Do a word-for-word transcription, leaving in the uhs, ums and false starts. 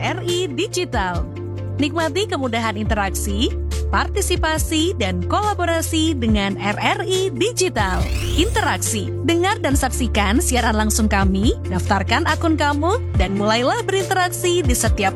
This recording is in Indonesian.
R I Digital. Nikmati kemudahan interaksi, partisipasi, dan kolaborasi dengan R R I Digital. Interaksi, dengar dan saksikan siaran langsung kami, daftarkan akun kamu, dan mulailah berinteraksi di setiap